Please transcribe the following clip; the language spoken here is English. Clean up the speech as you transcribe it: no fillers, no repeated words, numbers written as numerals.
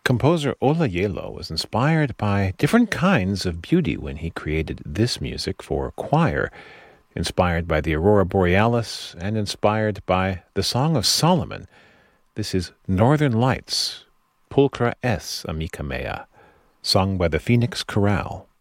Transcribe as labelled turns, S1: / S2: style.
S1: Composer Ola Yelo was inspired by different kinds of beauty when he created this music for choir, inspired by the Aurora Borealis and inspired by the Song of Solomon. This is Northern Lights, Pulchra es Amica Mea, sung by the Phoenix Chorale.